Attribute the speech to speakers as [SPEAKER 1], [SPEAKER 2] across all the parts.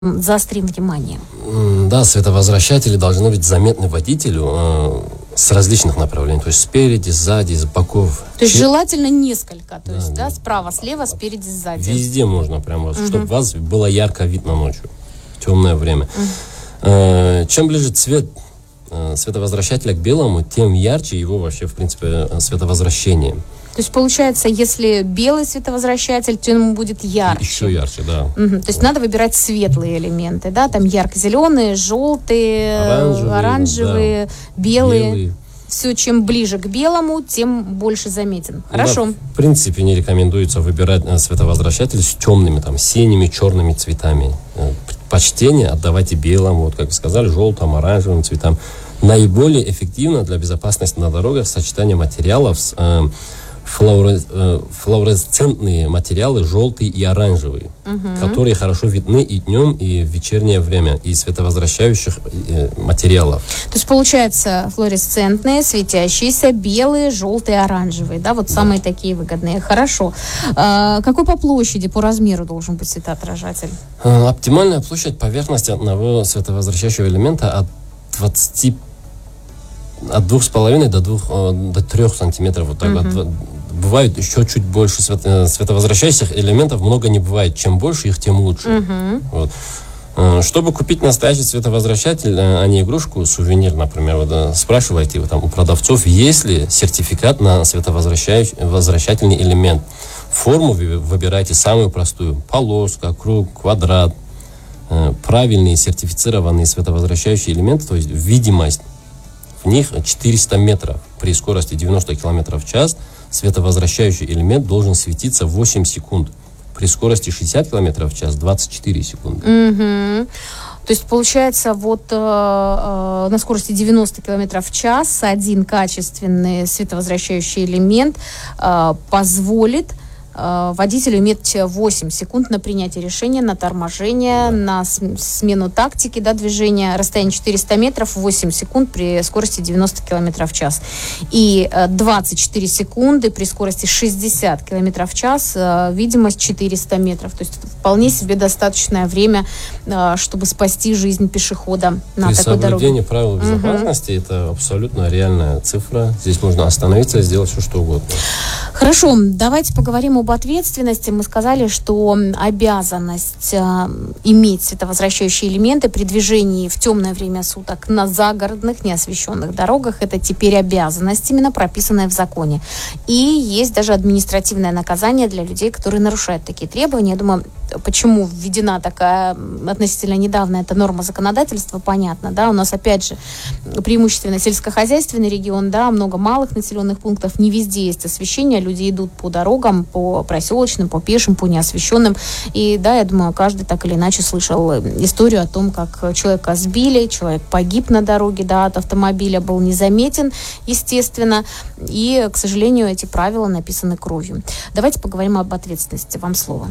[SPEAKER 1] заострим внимание?
[SPEAKER 2] Да, световозвращатели должны быть заметны водителю с различных направлений, то есть спереди, сзади, с боков.
[SPEAKER 1] То есть желательно несколько, то есть, да, справа, слева, спереди, сзади.
[SPEAKER 2] Везде можно прямо, чтобы вас было ярко видно ночью, в темное время. Чем ближе цвет световозвращателя к белому, тем ярче его вообще, в принципе, световозвращение.
[SPEAKER 1] То есть, получается, если белый световозвращатель, то ему будет ярче.
[SPEAKER 2] Еще ярче, да.
[SPEAKER 1] То есть надо выбирать светлые элементы, да, там ярко-зеленые, желтые, оранжевые, да. белые. Все, чем ближе к белому, тем больше заметен. Хорошо.
[SPEAKER 2] Да, в принципе, не рекомендуется выбирать световозвращатель с темными, там, синими, черными цветами. Предпочтение отдавайте белому, вот как вы сказали, желтым, оранжевым цветам. Наиболее эффективно для безопасности на дорогах сочетание материалов с флуоресцентные материалы, желтые и оранжевые, которые хорошо видны и днем, и в вечернее время, и световозвращающих материалов.
[SPEAKER 1] То есть, получается, флуоресцентные, светящиеся, белые, желтые, оранжевые, да, вот самые такие выгодные. Хорошо. Какой по площади, по размеру должен быть светоотражатель?
[SPEAKER 2] Оптимальная площадь поверхности одного световозвращающего элемента от 2,5 до 3 сантиметров. Вот так. Бывает еще чуть больше световозвращающих элементов, много не бывает. Чем больше их, тем лучше. Вот. Чтобы купить настоящий световозвращатель, а не игрушку, сувенир, например, вот, спрашивайте вы там у продавцов, есть ли сертификат на световозвращательный элемент. Форму выбирайте самую простую. Полоска, круг, квадрат. Правильные сертифицированные световозвращающие элементы, то есть видимость в них 400 метров. При скорости 90 км в час световозвращающий элемент должен светиться 8 секунд. При скорости 60 км в час 24 секунды.
[SPEAKER 1] То есть, получается, вот на скорости 90 км в час один качественный световозвращающий элемент позволит водителю иметь 8 секунд на принятие решения, на торможение, на смену тактики, да, движения. Расстояние 400 метров, 8 секунд при скорости 90 км в час. И 24 секунды при скорости 60 км в час, видимость 400 метров. То есть вполне себе достаточное время, чтобы спасти жизнь пешехода на такой дороге.
[SPEAKER 2] Соблюдение правил безопасности это абсолютно реальная цифра. Здесь можно остановиться и сделать все, что угодно.
[SPEAKER 1] Хорошо, давайте поговорим об ответственности. Мы сказали, что обязанность иметь световозвращающие элементы при движении в темное время суток на загородных, неосвещенных дорогах, это теперь обязанность, именно прописанная в законе. И есть даже административное наказание для людей, которые нарушают такие требования. Я думаю, почему введена такая относительно недавно эта норма законодательства, понятно, да, у нас опять же преимущественно сельскохозяйственный регион, да, много малых населенных пунктов, не везде есть освещение, люди идут по дорогам, по проселочным, по пешим, по неосвещенным, и да, я думаю, каждый так или иначе слышал историю о том, как человека сбили, человек погиб на дороге, да, от автомобиля, был незаметен, естественно, и, к сожалению, эти правила написаны кровью. Давайте поговорим об ответственности. Вам слово.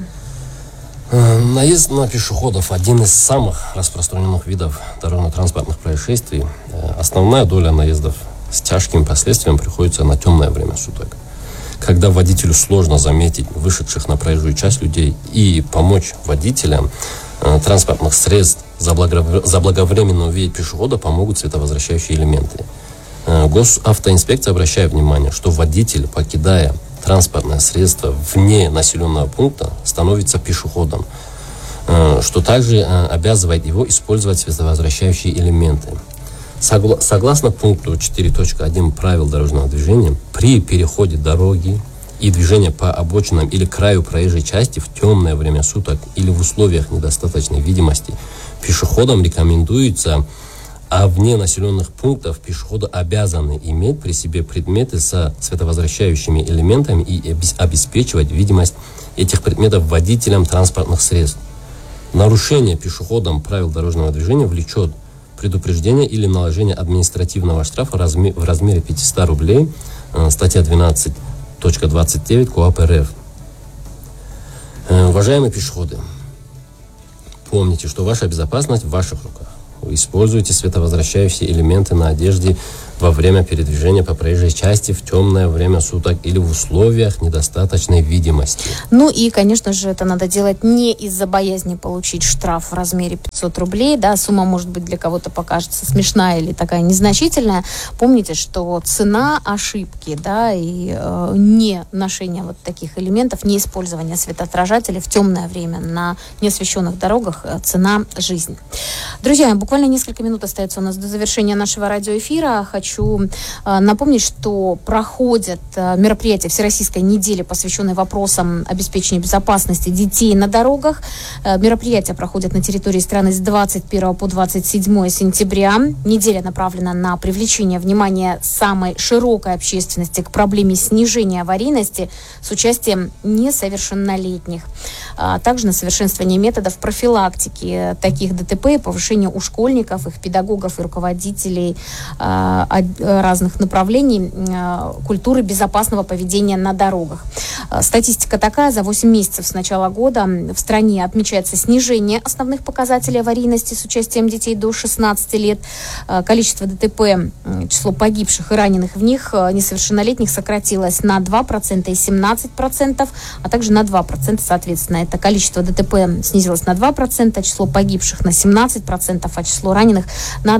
[SPEAKER 2] Наезд на пешеходов – один из самых распространенных видов дорожно-транспортных происшествий. Основная доля наездов с тяжкими последствиями приходится на темное время суток, когда водителю сложно заметить вышедших на проезжую часть людей и помочь водителям транспортных средств заблаговременно увидеть пешехода помогут световозвращающие элементы. Госавтоинспекция обращает внимание, что водитель, покидая транспортное средство вне населенного пункта, становится пешеходом, что также обязывает его использовать световозвращающие элементы. Согласно пункту 4.1 правил дорожного движения, при переходе дороги и движении по обочинам или краю проезжей части в темное время суток или в условиях недостаточной видимости пешеходам рекомендуется, а вне населенных пунктов пешеходы обязаны иметь при себе предметы со световозвращающими элементами и обеспечивать видимость этих предметов водителям транспортных средств. Нарушение пешеходам правил дорожного движения влечет предупреждение или наложение административного штрафа в размере 500 рублей, статья 12.29 КоАП РФ. Уважаемые пешеходы, помните, что ваша безопасность в ваших руках. Вы используете световозвращающие элементы на одежде во время передвижения по проезжей части в темное время суток или в условиях недостаточной видимости.
[SPEAKER 1] Ну и, конечно же, это надо делать не из-за боязни получить штраф в размере 500 рублей. Да, сумма, может быть, для кого-то покажется смешная или такая незначительная. Помните, что цена ошибки, да, и не ношение вот таких элементов, не использование светоотражателей в темное время на неосвещенных дорогах, цена жизни. Друзья, буквально несколько минут остается у нас до завершения нашего радиоэфира. Хочу напомнить, что проходят мероприятия Всероссийской недели, посвященные вопросам обеспечения безопасности детей на дорогах. Мероприятия проходят на территории страны с 21 по 27 сентября. Неделя направлена на привлечение внимания самой широкой общественности к проблеме снижения аварийности с участием несовершеннолетних, а также на совершенствование методов профилактики таких ДТП и повышение у школьников, их педагогов и руководителей разных направлений культуры безопасного поведения на дорогах. Статистика такая: за 8 месяцев с начала года в стране отмечается снижение основных показателей аварийности с участием детей до 16 лет. Количество ДТП, число погибших и раненых в них несовершеннолетних сократилось на 2% и 17%, а также на 2%, соответственно. Это количество ДТП снизилось на 2%, число погибших на 17%, а число раненых на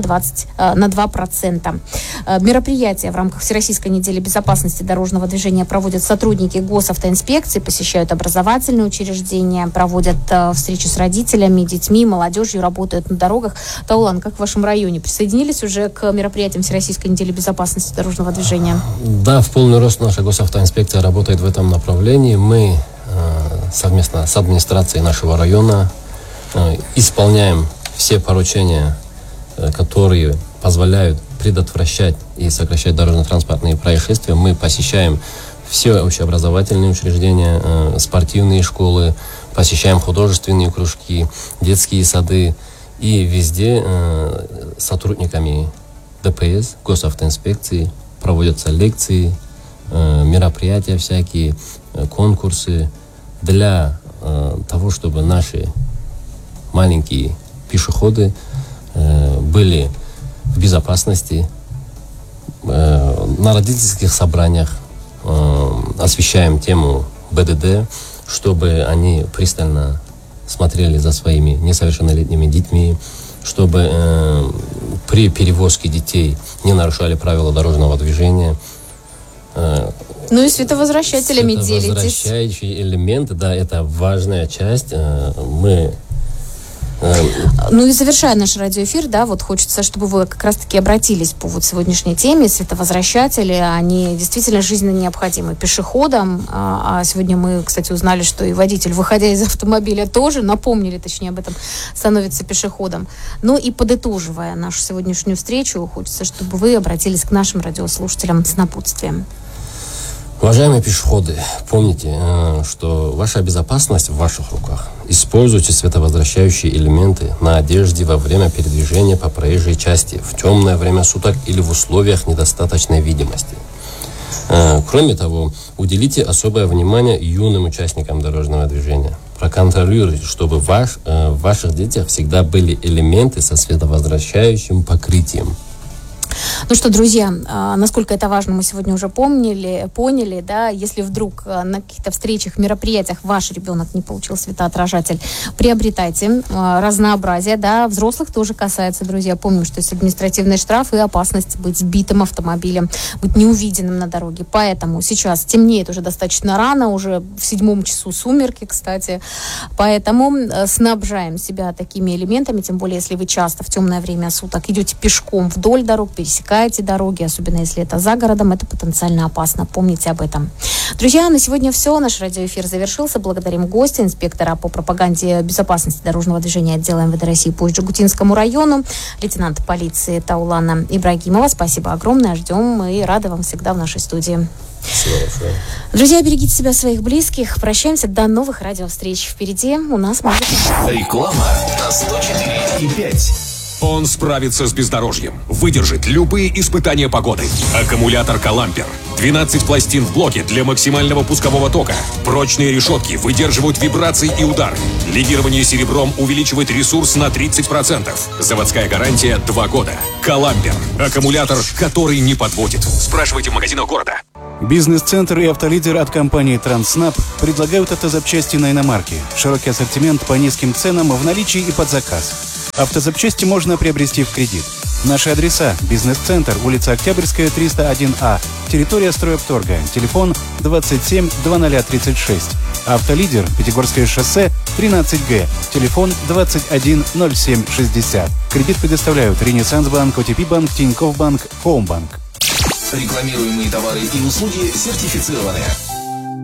[SPEAKER 1] 2%. Мероприятия в рамках Всероссийской недели безопасности дорожного движения проводят сотрудники госавтоинспекции, посещают образовательные учреждения, проводят встречи с родителями, детьми, молодежью, работают на дорогах. Таулан, как в вашем районе? Присоединились уже к мероприятиям Всероссийской недели безопасности дорожного движения?
[SPEAKER 2] Да, в полный рост наша госавтоинспекция работает в этом направлении. Мы совместно с администрацией нашего района исполняем все поручения, которые позволяют предотвращать и сокращать дорожно-транспортные происшествия. Мы посещаем все общеобразовательные учреждения, спортивные школы, посещаем художественные кружки, детские сады. И везде сотрудниками ДПС, госавтоинспекции проводятся лекции, мероприятия всякие, конкурсы для того, чтобы наши маленькие пешеходы были в безопасности. На родительских собраниях освещаем тему БДД, чтобы они пристально смотрели за своими несовершеннолетними детьми, чтобы при перевозке детей не нарушали правила дорожного движения.
[SPEAKER 1] Ну и световозвращателями делитесь.
[SPEAKER 2] Световозвращающие элементы, да, это важная часть.
[SPEAKER 1] Ну и завершая наш радиоэфир, да, вот хочется, чтобы вы как раз-таки обратились по вот сегодняшней теме. Световозвращатели, они действительно жизненно необходимы пешеходам. А сегодня мы, кстати, узнали, что и водитель, выходя из автомобиля, тоже, напомнили, точнее, об этом, становится пешеходом. Ну и подытоживая нашу сегодняшнюю встречу, хочется, чтобы вы обратились к нашим радиослушателям с напутствием.
[SPEAKER 2] Уважаемые пешеходы, помните, что ваша безопасность в ваших руках. Используйте световозвращающие элементы на одежде во время передвижения по проезжей части, в темное время суток или в условиях недостаточной видимости. Кроме того, уделите особое внимание юным участникам дорожного движения. Проконтролируйте, чтобы в ваших детях всегда были элементы со световозвращающим покрытием.
[SPEAKER 1] Ну что, друзья, насколько это важно, мы сегодня уже поняли, да, если вдруг на каких-то встречах, мероприятиях ваш ребенок не получил светоотражатель, приобретайте разнообразие, да, взрослых тоже касается, друзья, помним, что есть административный штраф и опасность быть сбитым автомобилем, быть неувиденным на дороге, поэтому сейчас темнеет уже достаточно рано, уже в 7 часу сумерки, кстати, поэтому снабжаем себя такими элементами, тем более, если вы часто в темное время суток идете пешком вдоль дорог, пересекаете дороги, особенно если это за городом, это потенциально опасно. Помните об этом. Друзья, на сегодня все. Наш радиоэфир завершился. Благодарим гостя, инспектора по пропаганде безопасности дорожного движения отдела МВД России по Джигутинскому району, лейтенанта полиции Таулана Ибрагимова. Спасибо огромное. Ждем и рады вам всегда в нашей студии.
[SPEAKER 2] Спасибо большое.
[SPEAKER 1] Друзья, берегите себя, своих близких. Прощаемся. До новых радиовстреч. Впереди у нас музыка.
[SPEAKER 3] Реклама на 104,5.
[SPEAKER 4] Он справится с бездорожьем, выдержит любые испытания погоды. Аккумулятор «Калампер». 12 пластин в блоке для максимального пускового тока. Прочные решетки выдерживают вибрации и удары. Легирование серебром увеличивает ресурс на 30%. Заводская гарантия 2 года. Каламбер. Аккумулятор, который не подводит. Спрашивайте в магазинах города.
[SPEAKER 5] Бизнес-центр и автолидер от компании «Транснаб» предлагают автозапчасти на иномарки. Широкий ассортимент по низким ценам в наличии и под заказ. Автозапчасти можно приобрести в кредит. Наши адреса: бизнес-центр, улица Октябрьская, 301А, территория стройопторга, телефон 27 2036. Автолидер, Пятигорское шоссе, 13Г, телефон 21 07 60. Кредит предоставляют Ренессанс-банк, ОТП-банк, Тинькофф-банк, Хоумбанк.
[SPEAKER 3] Рекламируемые товары и услуги сертифицированы.